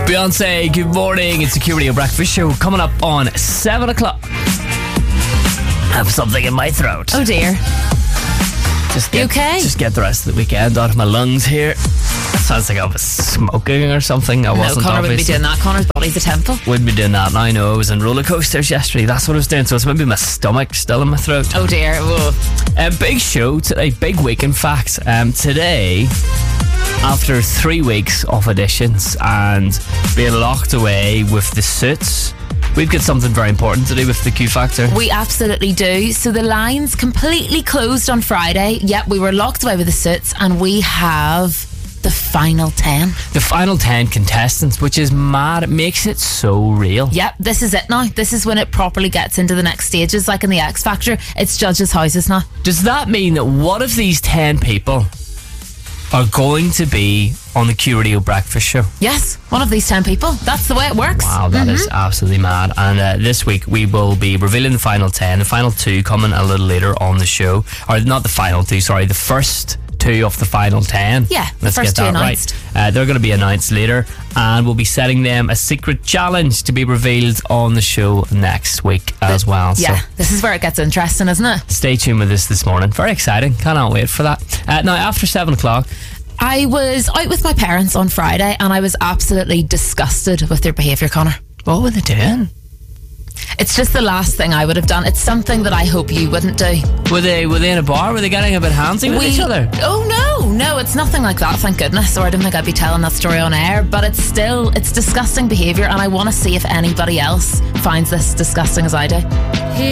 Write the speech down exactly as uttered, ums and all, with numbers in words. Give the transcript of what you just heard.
Beyonce, good morning. It's the Q Radio Breakfast Show coming up on seven o'clock. I have something in my throat. Oh dear. Just get, you okay? Just get the rest of the weekend out of my lungs here. That sounds like I was smoking or something. I no, wasn't. Connor wouldn't be obviously. doing that. Connor's body's a temple. Wouldn't be doing that. I know I was in roller coasters yesterday. That's what I was doing. So it's maybe my stomach still in my throat. Oh dear. Whoa. Um, big show today. Big week, in fact. Um, today, after three weeks of auditions and being locked away with the Suits, we've got something very important to do with the Q Factor. We absolutely do. So the lines completely closed on Friday. Yep, we were locked away with the Suits, and we have the final ten. The final ten contestants, which is mad. It makes it so real. Yep, this is it now. This is when it properly gets into the next stages, like in the X Factor. It's judges' houses now. Does that mean that one of these ten people are going to be on the Q Radio Breakfast Show? Yes, one of these ten people. That's the way it works. Wow, that mm-hmm. is absolutely mad. And uh, this week we will be revealing the final ten. The final two coming a little later on the show. Or not the final two, sorry, the first two of the final ten. Yeah, the Let's first get that two announced. right. Uh, they're going to be announced later, and we'll be setting them a secret challenge to be revealed on the show next week as well. Yeah, so this is where it gets interesting, isn't it? stay tuned with us this morning. Very exciting. Cannot wait for that. Uh, now, after seven o'clock, I was out with my parents on Friday, and I was absolutely disgusted with their behaviour, Connor. what were they doing? It's just the last thing I would have done. It's something that I hope you wouldn't do. Were they were they in a bar? Were they getting a bit handsy with We- each other? Oh no, no, it's nothing like that, thank goodness. Or I don't think I'd be telling that story on air. But it's still, it's disgusting behaviour, and I want to see if anybody else finds this disgusting as I do.